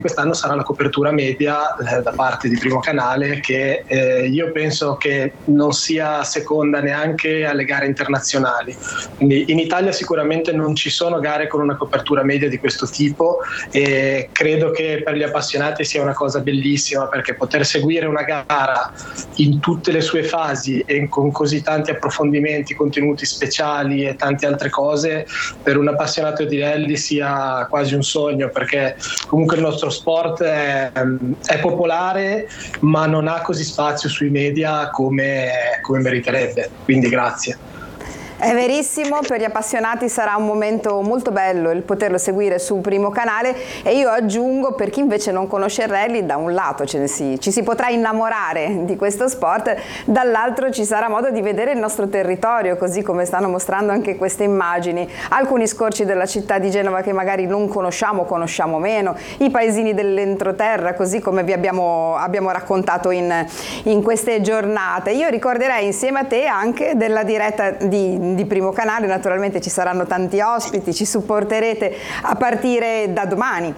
quest'anno sarà la copertura media da parte di Primo Canale, che io penso che non sia seconda neanche alle gare internazionali. Quindi in Italia sicuramente non ci sono gare con una copertura media di questo tipo, e credo che per gli appassionati sia una cosa bellissima, perché poter seguire una gara in tutte le sue fasi e con così tanti approfondimenti, contenuti speciali e tante altre cose, per un appassionato di rally sia quasi un sogno, perché comunque il nostro sport è popolare ma non ha così spazio sui media come meriterebbe, quindi grazie. È verissimo, per gli appassionati sarà un momento molto bello il poterlo seguire su Primo Canale, e io aggiungo, per chi invece non conosce il rally, da un lato ci si potrà innamorare di questo sport, dall'altro ci sarà modo di vedere il nostro territorio, così come stanno mostrando anche queste immagini, alcuni scorci della città di Genova che magari non conosciamo meno, i paesini dell'entroterra, così come vi abbiamo raccontato in queste giornate. Io ricorderei insieme a te anche della diretta di Primo Canale, naturalmente ci saranno tanti ospiti, ci supporterete a partire da domani.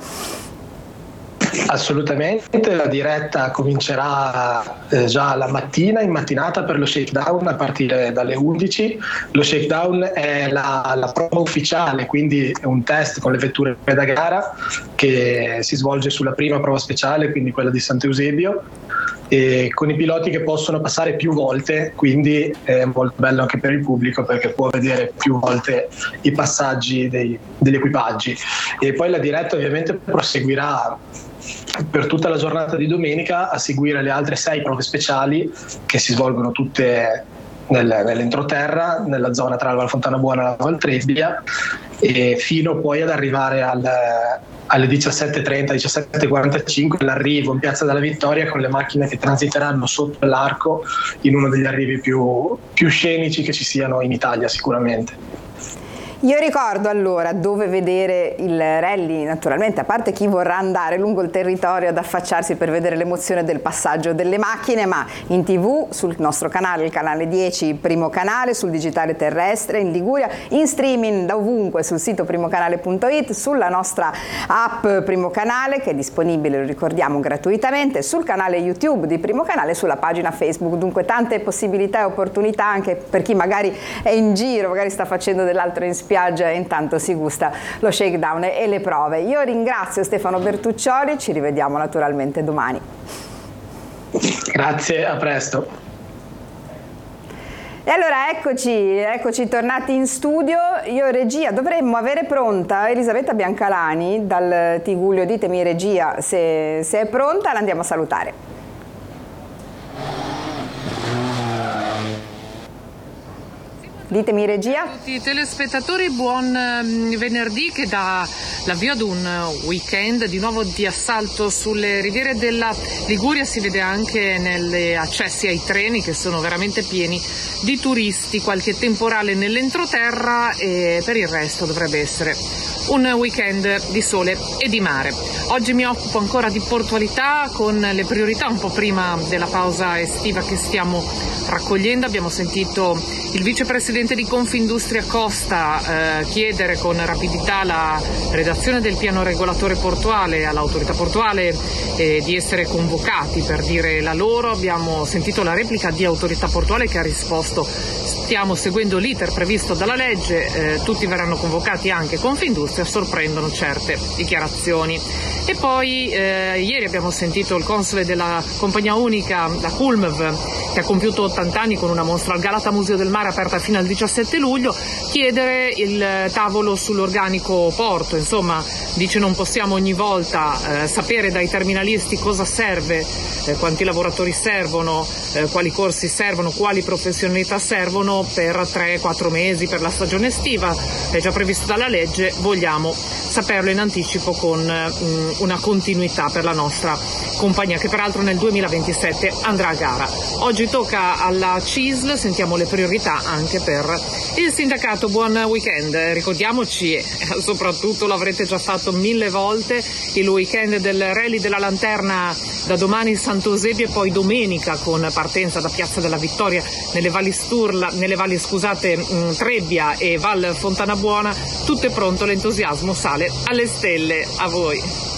Assolutamente, la diretta comincerà già la mattina, in mattinata, per lo shakedown a partire dalle 11. Lo shakedown è la prova ufficiale, quindi è un test con le vetture da gara che si svolge sulla prima prova speciale, quindi quella di Sant'Eusebio, e con i piloti che possono passare più volte, quindi è molto bello anche per il pubblico perché può vedere più volte i passaggi degli equipaggi. E poi la diretta ovviamente proseguirà per tutta la giornata di domenica a seguire le altre 6 prove speciali che si svolgono tutte nell'entroterra, nella zona tra la Val Fontana Buona e la Val Trebbia, e fino poi ad arrivare alle 17:30, 17:45 l'arrivo in Piazza della Vittoria con le macchine che transiteranno sotto l'arco, in uno degli arrivi più scenici che ci siano in Italia sicuramente. Io ricordo allora dove vedere il rally, naturalmente, a parte chi vorrà andare lungo il territorio ad affacciarsi per vedere l'emozione del passaggio delle macchine, ma in TV, sul nostro canale, il canale 10 Primo Canale, sul digitale terrestre in Liguria, in streaming da ovunque sul sito primocanale.it, sulla nostra app Primo Canale che è disponibile, lo ricordiamo, gratuitamente, sul canale YouTube di Primo Canale, sulla pagina Facebook. Dunque tante possibilità e opportunità anche per chi magari è in giro, magari sta facendo dell'altro in spiaggia e intanto si gusta lo shakedown e le prove. Io ringrazio Stefano Bertuccioli, ci rivediamo naturalmente domani. Grazie, a presto. E allora eccoci tornati in studio. Io regia, dovremmo avere pronta Elisabetta Biancalani dal Tigullio. Ditemi regia se è pronta, la andiamo a salutare. Ditemi regia. A tutti i telespettatori, buon venerdì che dà l'avvio ad un weekend di nuovo di assalto sulle riviere della Liguria. Si vede anche negli accessi ai treni che sono veramente pieni di turisti, qualche temporale nell'entroterra e per il resto dovrebbe essere un weekend di sole e di mare. Oggi mi occupo ancora di portualità con le priorità un po' prima della pausa estiva che stiamo raccogliendo. Abbiamo sentito il vicepresidente di Confindustria Costa chiedere con rapidità la redazione del piano regolatore portuale all'autorità portuale di essere convocati per dire la loro. Abbiamo sentito la replica di autorità portuale che ha risposto: stiamo seguendo l'iter previsto dalla legge, tutti verranno convocati, anche Confindustria, sorprendono certe dichiarazioni. E poi ieri abbiamo sentito il console della compagnia unica, la Kulmv, che ha compiuto 80 anni con una mostra al Galata Museo del Mare aperta fino al 17 luglio, chiedere il tavolo sull'organico porto. Insomma, dice, non possiamo ogni volta sapere dai terminalisti cosa serve, quanti lavoratori servono, quali corsi servono, quali professionalità servono per 3-4 mesi per la stagione estiva. È già previsto dalla legge, vogliamo saperlo in anticipo con una continuità per la nostra compagnia, che peraltro nel 2027 andrà a gara. Oggi tocca alla CISL, sentiamo le priorità anche per il sindacato. Buon weekend, ricordiamoci, soprattutto l'avrete già fatto 1000 volte, il weekend del Rally della Lanterna da domani Sant'Eusebio e poi domenica con partenza da Piazza della Vittoria nelle valli Trebbia e Val Fontana Buona. Tutto è pronto, l'entusiasmo sale alle stelle. A voi.